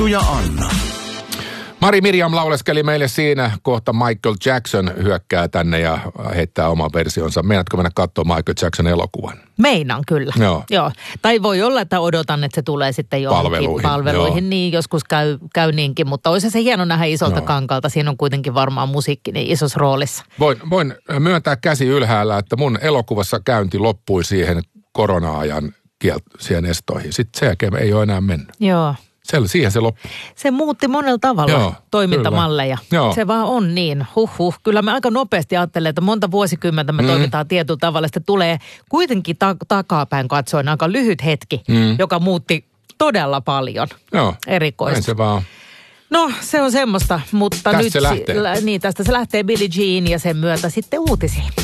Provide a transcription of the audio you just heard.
Eetu ja Anna. Mari Miriam lauleskeli meille siinä, kohta Michael Jackson hyökkää tänne ja heittää oman versionsa. Meinaatko mennä katsoa Michael Jackson elokuvan? Meinaan kyllä. Joo. Tai voi olla, että odotan, että se tulee sitten johonkin palveluihin. Niin joskus käy niinkin, mutta olisi se hieno nähdä isolta kankalta. Siinä on kuitenkin varmaan musiikki niin isossa roolissa. Voin myöntää käsi ylhäällä, että mun elokuvassa käynti loppui siihen korona-ajan siihen estoihin. Sitten sen jälkeen ei ole enää mennyt. Joo. Siihen se loppui. Se muutti monella tavalla toimintamalleja. Joo. Se vaan on niin. Kyllä me aika nopeasti ajattelee, että monta vuosikymmentä me toimitaan tietyllä tavalla. Sitten tulee kuitenkin takapäin katsoen aika lyhyt hetki, joka muutti todella paljon. Joo. Erikoista. Näin se vaan. No, se on semmoista, mutta tästä nyt se lähtee. Tästä se lähtee Billie Jean ja sen myötä sitten uutisiin.